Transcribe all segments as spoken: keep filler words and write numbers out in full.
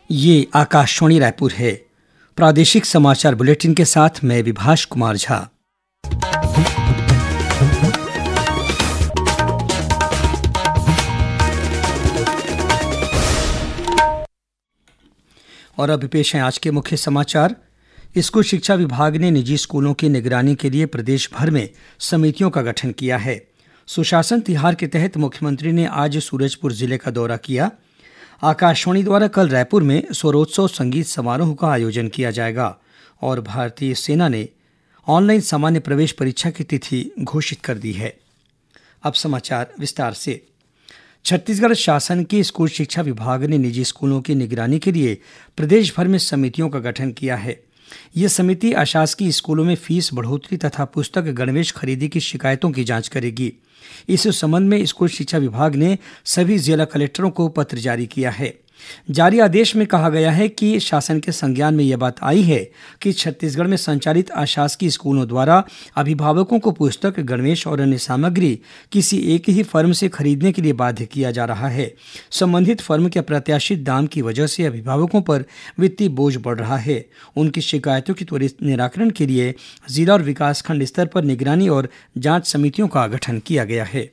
ये आकाशवाणी रायपुर है। प्रादेशिक समाचार बुलेटिन के साथ मैं विभाष कुमार झा। और अब पेश हैं आज के मुख्य समाचार। स्कूल शिक्षा विभाग ने निजी स्कूलों की निगरानी के लिए प्रदेश भर में समितियों का गठन किया है। सुशासन तिहार के तहत मुख्यमंत्री ने आज सूरजपुर जिले का दौरा किया। आकाशवाणी द्वारा कल रायपुर में स्वरोत्सव संगीत समारोह का आयोजन किया जाएगा और भारतीय सेना ने ऑनलाइन सामान्य प्रवेश परीक्षा की तिथि घोषित कर दी है। अब समाचार विस्तार से। छत्तीसगढ़ शासन के स्कूल शिक्षा विभाग ने निजी स्कूलों की निगरानी के लिए प्रदेश भर में समितियों का गठन किया है। यह समिति अशासकीय स्कूलों में फीस बढ़ोतरी तथा पुस्तक गणवेश खरीदी की शिकायतों की जांच करेगी। इस संबंध में स्कूल शिक्षा विभाग ने सभी जिला कलेक्टरों को पत्र जारी किया है। जारी आदेश में कहा गया है कि शासन के संज्ञान में यह बात आई है कि छत्तीसगढ़ में संचालित अशासकीय स्कूलों द्वारा अभिभावकों को पुस्तक गणवेश और अन्य सामग्री किसी एक ही फर्म से खरीदने के लिए बाध्य किया जा रहा है। संबंधित फर्म के अप्रत्याशित दाम की वजह से अभिभावकों पर वित्तीय बोझ बढ़ रहा है। उनकी शिकायतों के त्वरित निराकरण के लिए जिला और विकासखंड स्तर पर निगरानी और जांच समितियों का गठन किया गया है।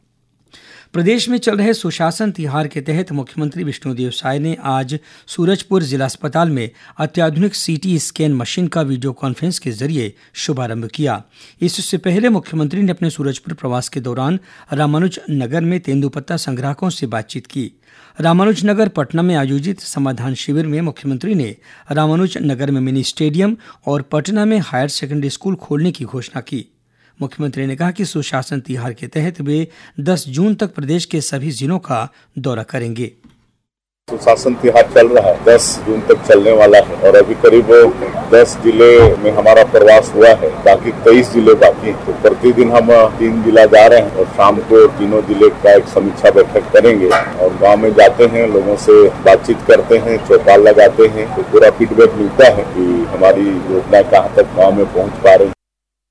प्रदेश में चल रहे सुशासन तिहार के तहत मुख्यमंत्री विष्णुदेव साय ने आज सूरजपुर जिला अस्पताल में अत्याधुनिक सीटी स्कैन मशीन का वीडियो कॉन्फ्रेंस के जरिए शुभारंभ किया। इससे पहले मुख्यमंत्री ने अपने सूरजपुर प्रवास के दौरान रामानुज नगर में तेंदुपत्ता संग्राहकों से बातचीत की। रामानुज नगर पटना में आयोजित समाधान शिविर में मुख्यमंत्री ने रामानुज नगर में मिनी स्टेडियम और पटना में हायर सेकेंडरी स्कूल खोलने की घोषणा की। मुख्यमंत्री ने कहा कि सुशासन तिहार के तहत वे दस जून तक प्रदेश के सभी जिलों का दौरा करेंगे। सुशासन तिहार चल रहा है, दस जून तक चलने वाला है और अभी करीब दस जिले में हमारा प्रवास हुआ है, बाकी तेईस जिले बाकी। तो प्रतिदिन हम तीन जिला जा रहे हैं और शाम को तीनों जिले का एक समीक्षा बैठक करेंगे और गांव में जाते हैं, लोगों से बातचीत करते हैं, चौपाल लगाते हैं, तो पूरा फीडबैक मिलता है कि हमारी योजना कहाँ तक गाँव में पहुँच पा रही है।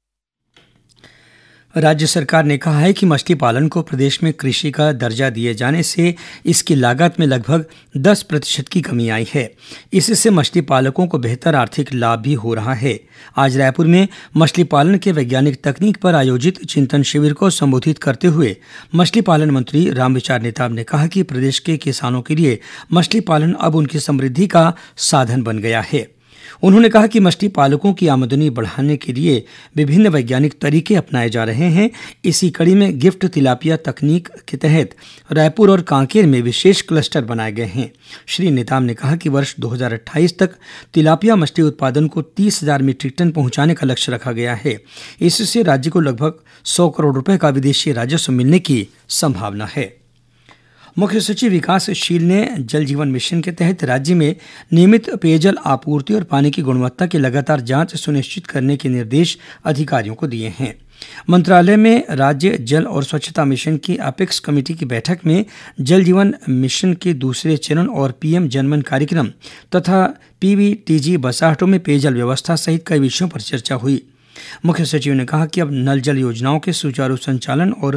राज्य सरकार ने कहा है कि मछली पालन को प्रदेश में कृषि का दर्जा दिए जाने से इसकी लागत में लगभग दस प्रतिशत की कमी आई है। इससे मछली पालकों को बेहतर आर्थिक लाभ भी हो रहा है। आज रायपुर में मछली पालन के वैज्ञानिक तकनीक पर आयोजित चिंतन शिविर को संबोधित करते हुए मछली पालन मंत्री रामविचार नेताम ने कहा कि प्रदेश के किसानों के लिए मछली पालन अब उनकी समृद्धि का साधन बन गया है। उन्होंने कहा कि मछली पालकों की आमदनी बढ़ाने के लिए विभिन्न वैज्ञानिक तरीके अपनाए जा रहे हैं। इसी कड़ी में गिफ्ट तिलापिया तकनीक के तहत रायपुर और कांकेर में विशेष क्लस्टर बनाए गए हैं। श्री नेताम ने कहा कि वर्ष दो हज़ार अट्ठाईस तक तिलापिया मछली उत्पादन को तीस हजार मीट्रिक टन पहुंचाने का लक्ष्य रखा गया है। इससे राज्य को लगभग सौ करोड़ रुपए का विदेशी राजस्व मिलने की संभावना है। मुख्य सचिव विकासशील ने जल जीवन मिशन के तहत राज्य में नियमित पेयजल आपूर्ति और पानी की गुणवत्ता की लगातार जांच सुनिश्चित करने के निर्देश अधिकारियों को दिए हैं। मंत्रालय में राज्य जल और स्वच्छता मिशन की अपेक्स कमेटी की बैठक में जल जीवन मिशन के दूसरे चरण और पीएम जनमन कार्यक्रम तथा पीवीटीजी बसाहटों में पेयजल व्यवस्था सहित कई विषयों पर चर्चा हुई। मुख्य सचिव ने कहा कि अब नल जल योजनाओं के सुचारू संचालन और